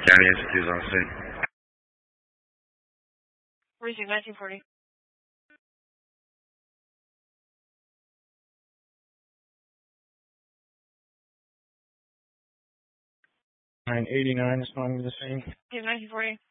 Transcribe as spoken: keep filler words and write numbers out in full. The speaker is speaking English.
County S two is on scene. Receive nineteen forty. nine eighty-nine responding to the scene. Receive nineteen forty.